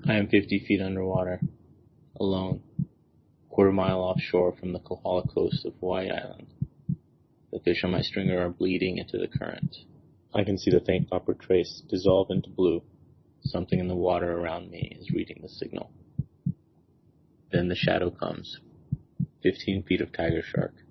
I am 50 feet underwater, alone, quarter-mile offshore from the Kohala coast of Hawaii Island. The fish on my stringer are bleeding into the current. I can see the faint copper trace dissolve into blue. Something in the water around me is reading the signal. Then the shadow comes. 15 feet of tiger shark.